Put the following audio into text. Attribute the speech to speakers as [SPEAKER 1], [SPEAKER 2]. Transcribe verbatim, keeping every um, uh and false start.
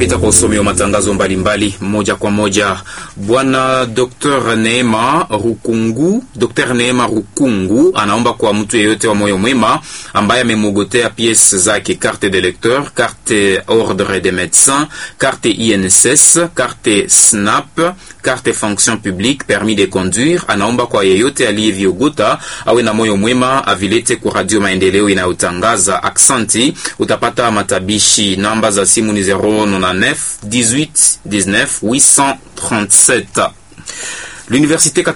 [SPEAKER 1] tunapita kwa usomi wa matangazo mbalimbali moja kwa moja. Bwana Docteur Neema Rukungu, Docteur Neema Rukungu anaomba kwa mtu yeyote wa moyo mwema ambaye amemogotea pièces zake, carte de lecteur, carte ordre des médecins, carte I N S S, carte SNAP, carte fonction publique, permis de conduire. Anaomba kwa yeyote aliyeviogota awe na moyo mwema avilete kwa Radio Maendeleo inayotangaza. Aksanti. Utapata matabishi. Namba za simu ni zéro neuf dix-huit dix-neuf huit cent trente-sept. L'université